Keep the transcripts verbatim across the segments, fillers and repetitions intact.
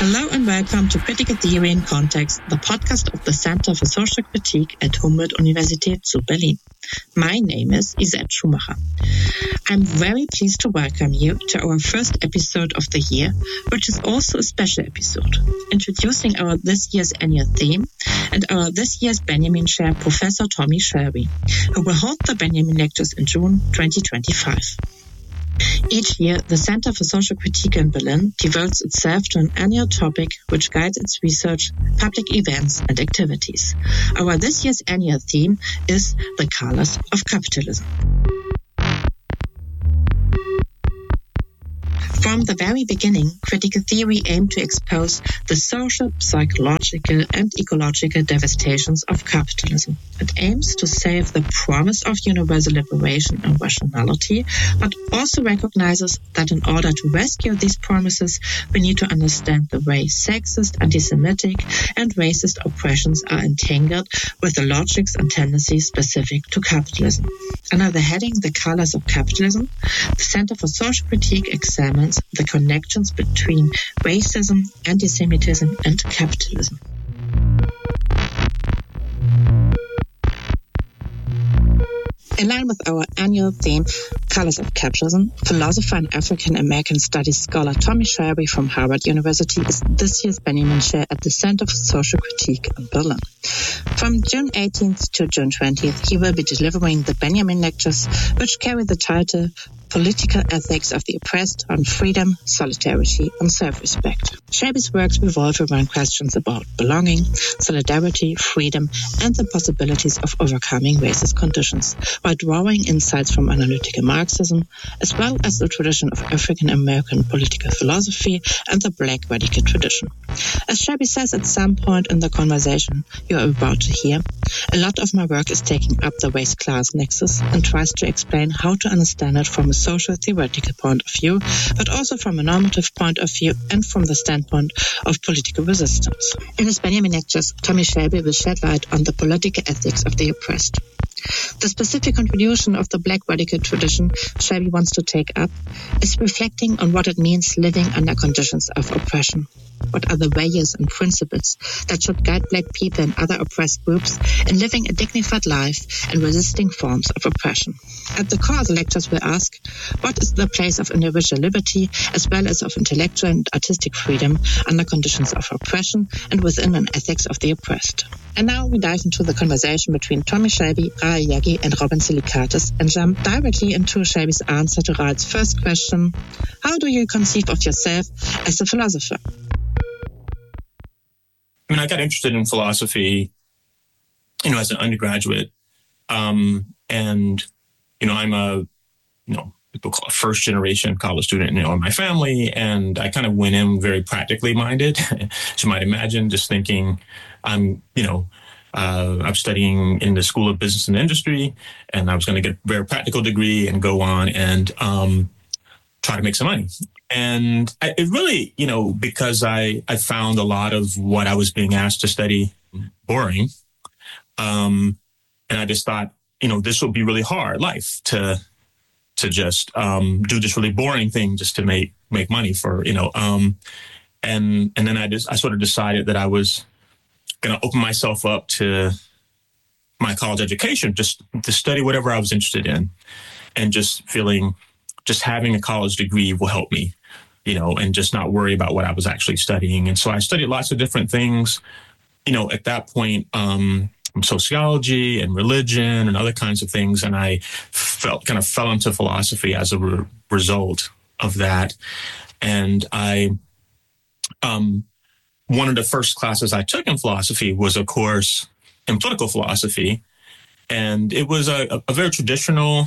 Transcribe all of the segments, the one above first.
Hello and welcome to Critical Theory in Context, the podcast of the Center for Social Critique at Humboldt-Universität zu Berlin. My name is Isette Schumacher. I'm very pleased to welcome you to our first episode of the year, which is also a special episode, introducing our this year's annual theme and our this year's Benjamin Chair, Professor Tommy Shelby, who will hold the Benjamin Lectures in June twenty twenty-five. Each year, the Center for Social Critique in Berlin devotes itself to an annual topic which guides its research, public events, and activities. Our this year's annual theme is the colors of capitalism. From the very beginning, critical theory aimed to expose the social, psychological, and ecological devastations of capitalism. It aims to save the promise of universal liberation and rationality, but also recognizes that in order to rescue these promises, we need to understand the way sexist, anti-Semitic, and racist oppressions are entangled with the logics and tendencies specific to capitalism. Under the heading The Colors of Capitalism, the Center for Social Critique examines the connections between racism, anti-Semitism, and capitalism. In line with our annual theme, Colors of Capitalism, philosopher and African-American studies scholar Tommy Shelby from Harvard University is this year's Benjamin Chair at the Center for Social Critique in Berlin. From June eighteenth to June twentieth, he will be delivering the Benjamin Lectures, which carry the title Political Ethics of the Oppressed on Freedom, Solidarity, and Self-Respect. Shelby's works revolve around questions about belonging, solidarity, freedom, and the possibilities of overcoming racist conditions, while drawing insights from analytical Marxism, as well as the tradition of African-American political philosophy and the Black radical tradition. As Shelby says at some point in the conversation you are about to hear, a lot of my work is taking up the race-class nexus and tries to explain how to understand it from a social theoretical point of view, but also from a normative point of view and from the standpoint of political resistance. In his Benjamin Lectures, Tommy Shelby will shed light on the political ethics of the oppressed. The specific contribution of the Black radical tradition Shelby wants to take up is reflecting on what it means living under conditions of oppression. What are the values and principles that should guide Black people and other oppressed groups in living a dignified life and resisting forms of oppression? At the core of the lectures will ask, what is the place of individual liberty as well as of intellectual and artistic freedom under conditions of oppression and within an ethics of the oppressed? And now we dive into the conversation between Tommy Shelby, Rahel Yaghi, and Robin Silikatis and jump directly into Shelby's answer to Rahel's first question: how do you conceive of yourself as a philosopher? I mean, I got interested in philosophy, you know, as an undergraduate. Um, and, you know, I'm a, you know, people call a first generation college student, you know, in my family. And I kind of went in very practically minded, as you might imagine, just thinking I'm, you know, uh, I'm studying in the School of Business and Industry, and I was going to get a very practical degree and go on and um, try to make some money. And I, it really, you know, because I, I found a lot of what I was being asked to study boring. Um, and I just thought, you know, this would be really hard life to, to just um, do this really boring thing just to make, make money for, you know, um, and, and then I just, I sort of decided that I was going to open myself up to my college education, just to study whatever I was interested in, and just feeling, just having a college degree will help me, you know, and just not worry about what I was actually studying. And so I studied lots of different things, you know, at that point, um, sociology and religion and other kinds of things. And I felt kind of fell into philosophy as a re- result of that. And I, um, one of the first classes I took in philosophy was a course in political philosophy. And it was a, a very traditional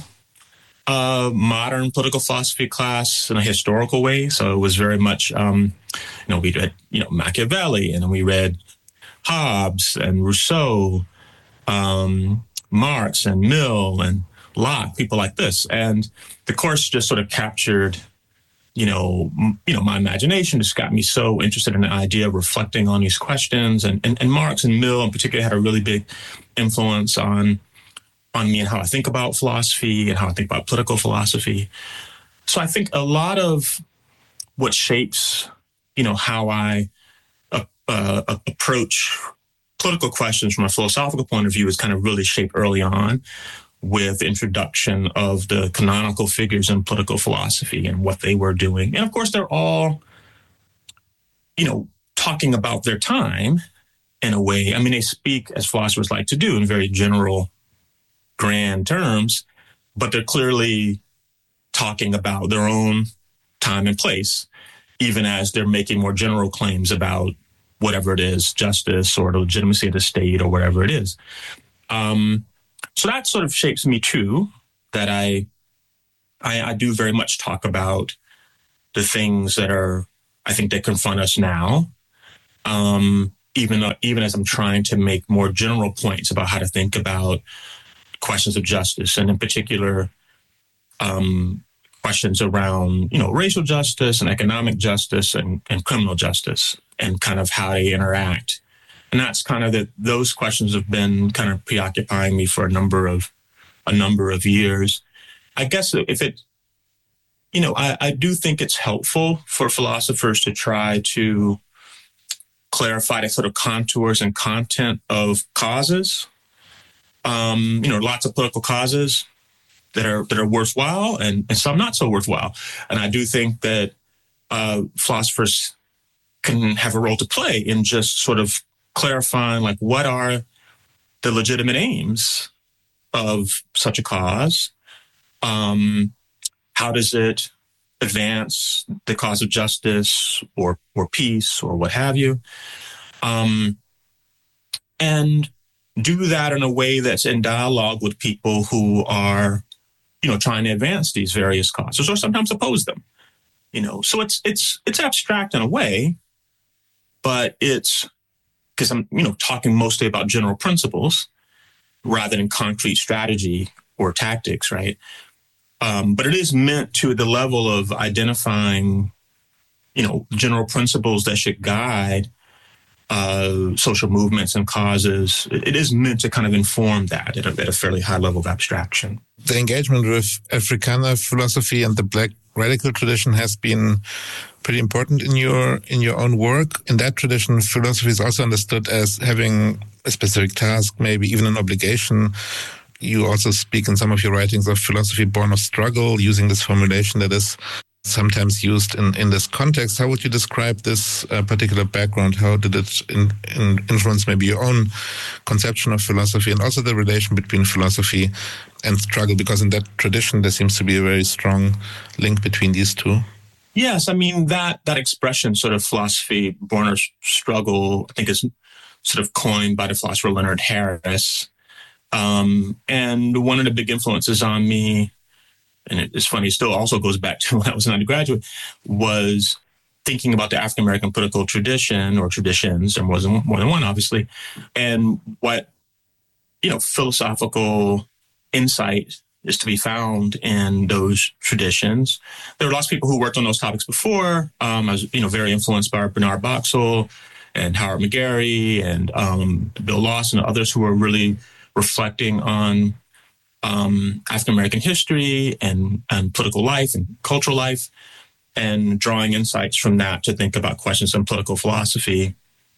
Uh, modern political philosophy class in a historical way. So it was very much, um, you know, we read, you know, Machiavelli, and then we read Hobbes and Rousseau, um, Marx and Mill and Locke, people like this. And the course just sort of captured, you know, m- you know, my imagination. Just got me so interested in the idea of reflecting on these questions. And, and, and Marx and Mill in particular had a really big influence on on me and how I think about philosophy and how I think about political philosophy. So I think a lot of what shapes, you know, how I uh, approach political questions from a philosophical point of view is kind of really shaped early on with the introduction of the canonical figures in political philosophy and what they were doing. And of course, they're all, you know, talking about their time in a way. I mean, they speak, as philosophers like to do, in very general, grand terms, but they're clearly talking about their own time and place, even as they're making more general claims about whatever it is, justice or the legitimacy of the state or whatever it is. Um, so that sort of shapes me too, that I, I, I do very much talk about the things that are, I think, that confront us now, um, even though, even as I'm trying to make more general points about how to think about questions of justice, and in particular, um, questions around, you know, racial justice and economic justice and, and criminal justice, and kind of how they interact. And that's kind of that those questions have been kind of preoccupying me for a number of a number of years. I guess if it, you know, I, I do think it's helpful for philosophers to try to clarify the sort of contours and content of causes. Um, you know, lots of political causes that are that are worthwhile, and, and some not so worthwhile. And I do think that uh, philosophers can have a role to play in just sort of clarifying, like, what are the legitimate aims of such a cause? Um, how does it advance the cause of justice or or peace or what have you? Um, and do that in a way that's in dialogue with people who are, you know, trying to advance these various causes or sometimes oppose them. You know, so it's it's it's abstract in a way, but it's because I'm, you know, talking mostly about general principles rather than concrete strategy or tactics, right? Um, but it is meant to the level of identifying, you know, general principles that should guide uh, social movements and causes. It is meant to kind of inform that at a, at a fairly high level of abstraction. The engagement with Africana philosophy and the Black radical tradition has been pretty important in your in your own work. In that tradition, philosophy is also understood as having a specific task, maybe even an obligation. You also speak in some of your writings of philosophy born of struggle, using this formulation that is sometimes used in, in this context. How would you describe this uh, particular background? How did it in, in influence maybe your own conception of philosophy, and also the relation between philosophy and struggle? Because in that tradition, there seems to be a very strong link between these two. Yes, I mean, that that expression, sort of philosophy born of struggle, I think is sort of coined by the philosopher Leonard Harris. Um, and one of the big influences on me, and it's funny, it still also goes back to when I was an undergraduate, was thinking about the African-American political tradition or traditions. There wasn't more than one, obviously, and what, you know, philosophical insight is to be found in those traditions. There were lots of people who worked on those topics before. Um, I was, you know, very influenced by Bernard Boxall and Howard McGarry and um, Bill Lawson and others who were really reflecting on um, African-American history and, and political life and cultural life, and drawing insights from that to think about questions in political philosophy.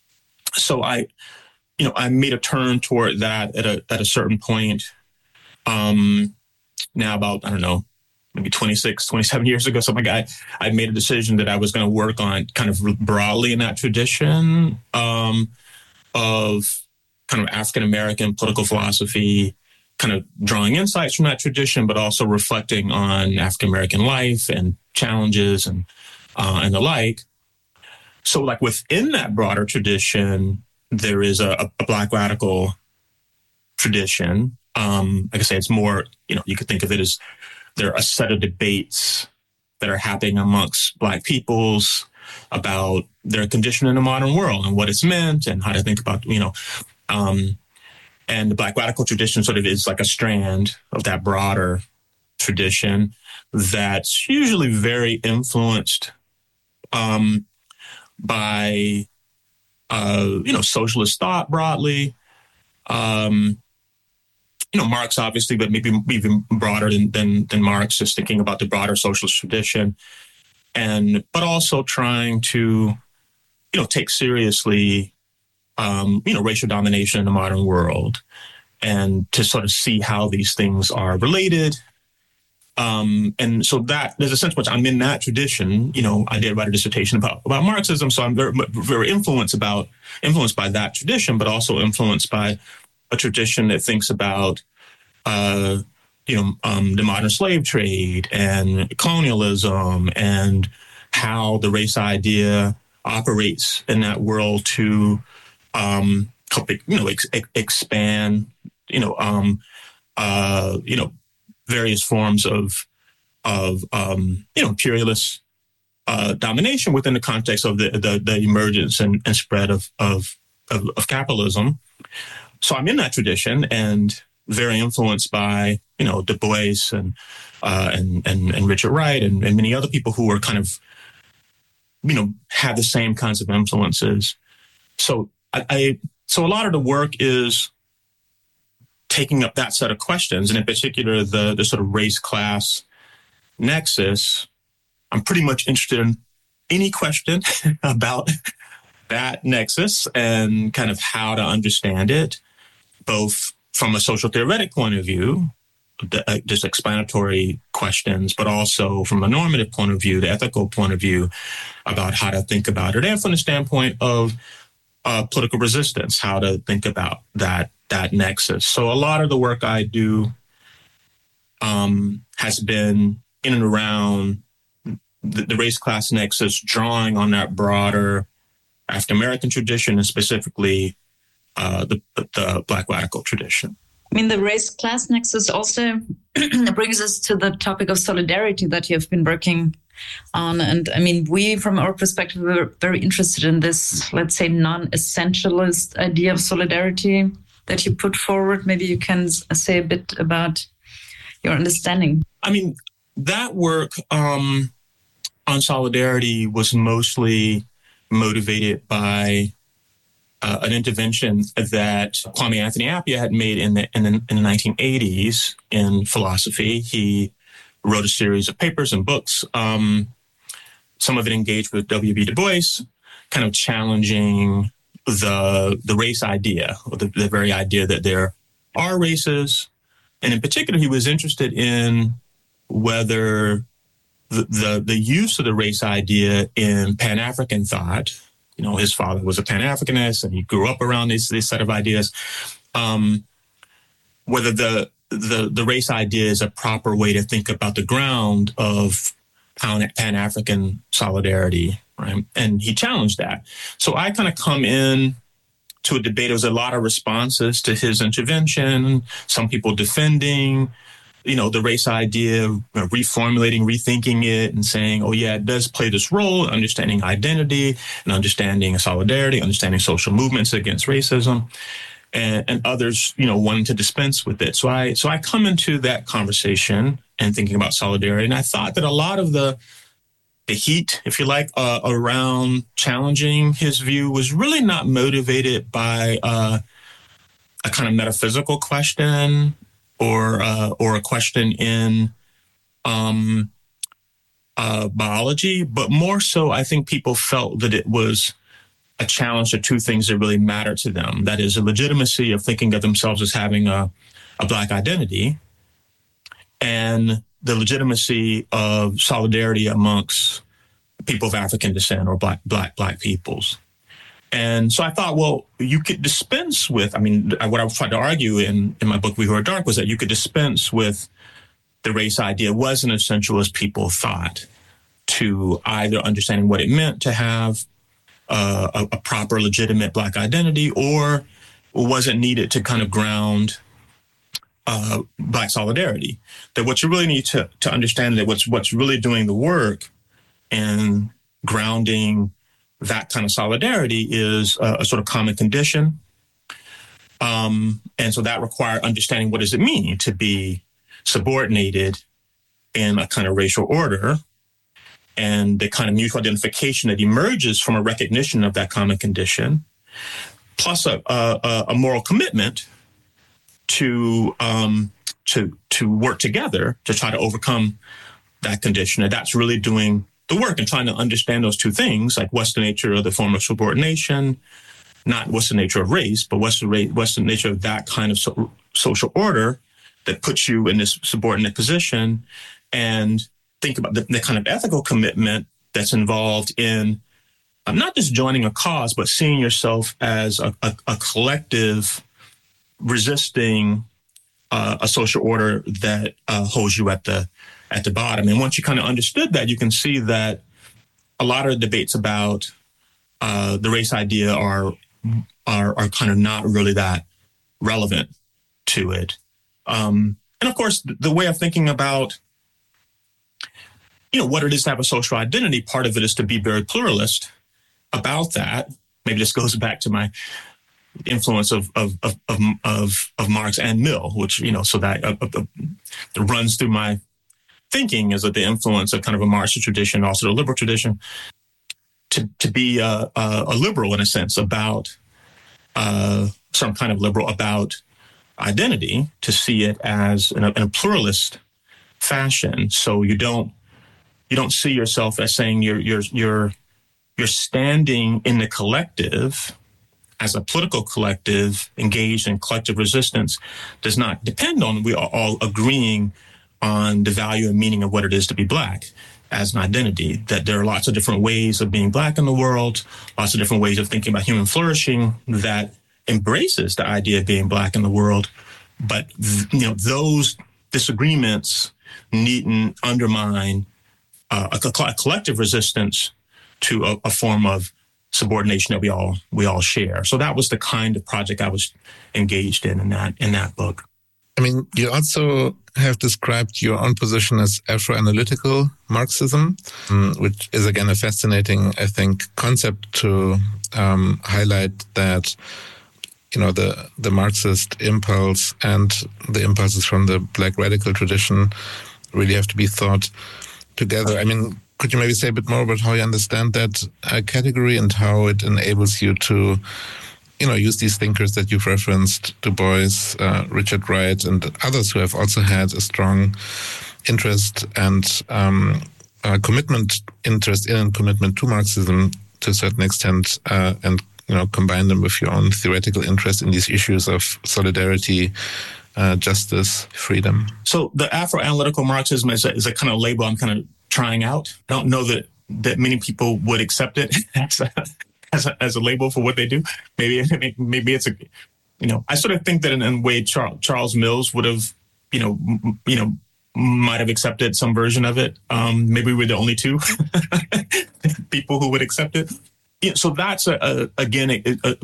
So I, you know, I made a turn toward that at a at a certain point. Um, now about, I don't know, maybe twenty-six, twenty-seven years ago, something like that, I, I made a decision that I was going to work on kind of broadly in that tradition um, of kind of African-American political philosophy, kind of drawing insights from that tradition, but also reflecting on African-American life and challenges and uh, and the like. So like within that broader tradition, there is a, a Black radical tradition. Um, like I say, it's more, you know, you could think of it as there are a set of debates that are happening amongst Black peoples about their condition in the modern world and what it's meant and how to think about, you know, um, and the Black radical tradition sort of is like a strand of that broader tradition that's usually very influenced um, by, uh, you know, socialist thought broadly. Um, you know, Marx, obviously, but maybe even broader than, than, than Marx, just thinking about the broader socialist tradition. And, but also trying to you know, take seriously, um, you know, racial domination in the modern world, and to sort of see how these things are related. Um, and so that there's a sense in which I'm in that tradition. You know, I did write a dissertation about, about Marxism, so I'm very, very influenced about influenced by that tradition, but also influenced by a tradition that thinks about, uh, you know, um, the modern slave trade and colonialism and how the race idea operates in that world to um, help, you know, ex- expand, you know, um, uh, you know. various forms of, of um, you know, imperialist uh, domination within the context of the the, the emergence and, and spread of, of of of capitalism. So I'm in that tradition and very influenced by, you know, Du Bois and uh, and, and and Richard Wright and, and many other people who are kind of, you know, have the same kinds of influences. So I, I so a lot of the work is taking up that set of questions, and in particular, the, the sort of race-class nexus. I'm pretty much interested in any question about that nexus and kind of how to understand it, both from a social theoretic point of view, the, uh, just explanatory questions, but also from a normative point of view, the ethical point of view, about how to think about it, and from the standpoint of uh, political resistance, how to think about that that nexus. So a lot of the work I do um, has been in and around the, the race-class nexus, drawing on that broader African-American tradition and specifically uh, the, the Black radical tradition. I mean, the race-class nexus also brings us to the topic of solidarity that you have been working on. And I mean, we, from our perspective, were very interested in this, let's say, non-essentialist idea of solidarity that you put forward. Maybe you can say a bit about your understanding. I mean, that work um, on solidarity was mostly motivated by uh, an intervention that Kwame Anthony Appiah had made in the, in the in the nineteen eighties in philosophy. He wrote a series of papers and books. Um, some of it engaged with W B Du Bois, kind of challenging the the race idea, or the, the very idea that there are races. And in particular, he was interested in whether the, the, the use of the race idea in Pan-African thought, you know, his father was a Pan-Africanist and he grew up around this, this set of ideas, um, whether the, the, the race idea is a proper way to think about the ground of Pan-African solidarity. Right. And he challenged that. So I kind of come in to a debate. There was a lot of responses to his intervention, some people defending, you know, the race idea, reformulating, rethinking it and saying, oh, yeah, it does play this role, understanding identity and understanding solidarity, understanding social movements against racism, and, and others, you know, wanting to dispense with it. So I, so I come into that conversation and thinking about solidarity. And I thought that a lot of the The heat, if you like, uh, around challenging his view was really not motivated by uh, a kind of metaphysical question or uh, or a question in um, uh, biology, but more so, I think people felt that it was a challenge to two things that really matter to them. That is, the legitimacy of thinking of themselves as having a, a Black identity, and the legitimacy of solidarity amongst people of African descent or black, black, black peoples. And so I thought, well, you could dispense with, I mean, what I was trying to argue in, in my book, We Who Are Dark, was that you could dispense with the race idea. It wasn't essential as people thought to either understanding what it meant to have uh, a, a proper, legitimate Black identity, or wasn't needed to kind of ground Uh, Black solidarity. That what you really need to to understand, that what's what's really doing the work and grounding that kind of solidarity is a, a sort of common condition. Um, and so that required understanding, what does it mean to be subordinated in a kind of racial order, and the kind of mutual identification that emerges from a recognition of that common condition, plus a, a, a moral commitment to um, to to work together to try to overcome that condition. And that's really doing the work and trying to understand those two things, like what's the nature of the form of subordination, not what's the nature of race, but what's the, ra- what's the nature of that kind of so- social order that puts you in this subordinate position, and think about the, the kind of ethical commitment that's involved in uh, not just joining a cause, but seeing yourself as a, a, a collective resisting uh, a social order that uh, holds you at the at the bottom. And once you kind of understood that, you can see that a lot of the debates about uh, the race idea are, are are kind of not really that relevant to it. Um, and of course, the way of thinking about, you know, what it is to have a social identity, part of it is to be very pluralist about that. Maybe this goes back to my influence of of of of, of, of Marx and Mill, which, you know, so that uh, uh, uh, runs through my thinking is that the influence of kind of a Marxist tradition, also the liberal tradition, to to be a, a, a liberal in a sense about uh, some kind of liberal about identity, to see it as in a, in a pluralist fashion. So you don't you don't see yourself as saying you're you're you're you're standing in the collective as a political collective engaged in collective resistance does not depend on we are all agreeing on the value and meaning of what it is to be Black as an identity, that there are lots of different ways of being Black in the world, lots of different ways of thinking about human flourishing that embraces the idea of being Black in the world. But, you know, those disagreements needn't undermine uh, a, a collective resistance to a, a form of subordination that we all we all share. So that was the kind of project I was engaged in in that in that book. I mean, you also have described your own position as Afro-analytical Marxism, um, which is, again, a fascinating, I think, concept to um, highlight that, you know, the, the Marxist impulse and the impulses from the Black radical tradition really have to be thought together. I mean, could you maybe say a bit more about how you understand that uh, category and how it enables you to, you know, use these thinkers that you've referenced, Du Bois, uh, Richard Wright, and others who have also had a strong interest and um, uh, commitment, interest in and commitment to Marxism to a certain extent, uh, and, you know, combine them with your own theoretical interest in these issues of solidarity, uh, justice, freedom. So the Afro-analytical Marxism is a, is a kind of label I'm kind of trying out. I don't know that, that many people would accept it as a, as a, as a label for what they do. Maybe maybe it's a, you know, I sort of think that in, in a way Charles, Charles Mills would have, you know, m- you know, might have accepted some version of it. Um, maybe we're the only two people who would accept it. You know, so that's a, a again, a, a,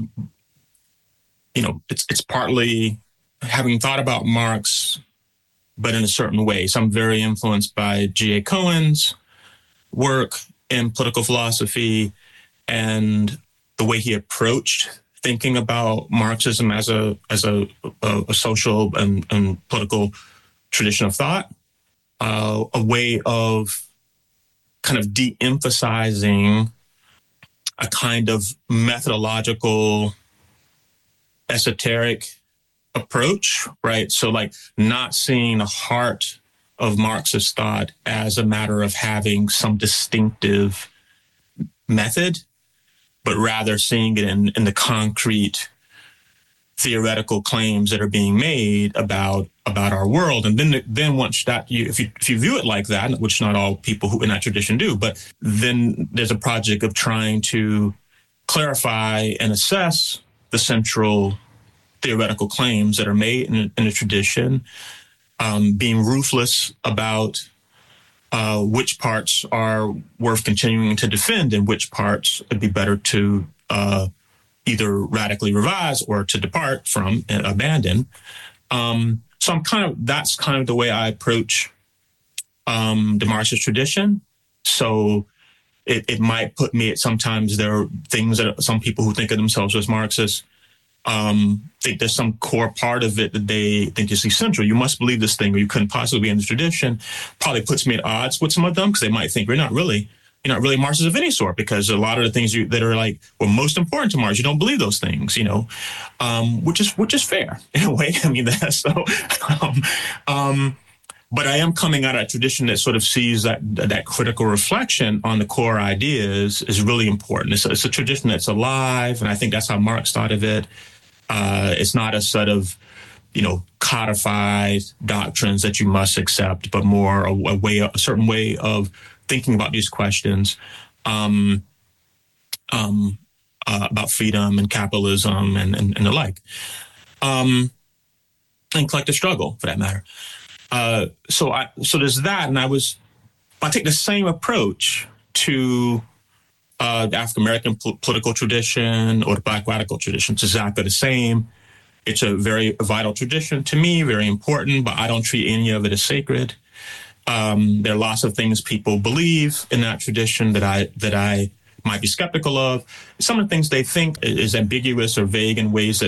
you know, it's it's partly having thought about Marx, but in a certain way. So I'm very influenced by G A Cohen's work in political philosophy and the way he approached thinking about Marxism as a as a, a, a social and, and political tradition of thought, uh, a way of kind of de-emphasizing a kind of methodological, esoteric approach, right? So like not seeing the heart of Marxist thought as a matter of having some distinctive method, but rather seeing it in, in the concrete theoretical claims that are being made about about our world. And then then once that you if you if you view it like that, which not all people who in that tradition do, but then there's a project of trying to clarify and assess the central theoretical claims that are made in, in a tradition, um, being ruthless about uh, which parts are worth continuing to defend and which parts would be better to uh, either radically revise or to depart from and abandon. Um, so I'm kind of, that's kind of the way I approach um, the Marxist tradition. So it, it might put me at sometimes there are things that some people who think of themselves as Marxists um, think there's some core part of it that they think is essential. You must believe this thing or you couldn't possibly be in the tradition. Probably puts me at odds with some of them because they might think you're not really, you're not really Marxist of any sort because a lot of the things you, that are like, well, most important to Marx, you don't believe those things, you know, um, which is, which is fair in a way. I mean, that's so, um, um, but I am coming out of a tradition that sort of sees that that critical reflection on the core ideas is really important. It's a, it's a tradition that's alive, and I think that's how Marx thought of it. Uh, it's not a set of, you know, codified doctrines that you must accept, but more a, a way, a certain way of thinking about these questions. Um, um, Uh, about freedom and capitalism and, and, and the like, um, and collective struggle for that matter. Uh, so I so there's that, and I was I take the same approach to uh, the African American po- political tradition or the Black radical tradition. It's exactly the same. It's a very vital tradition to me, very important, but I don't treat any of it as sacred. Um, there are lots of things people believe in that tradition that I that I. might be skeptical of. Some of the things they think is ambiguous or vague in ways that